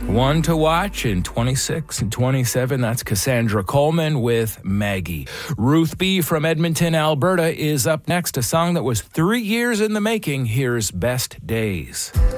One to watch in 26 and 27, that's Cassandra Coleman with Maggie. Ruth B. from Edmonton, Alberta is up next, a song that was 3 years in the making. Here's Best Days.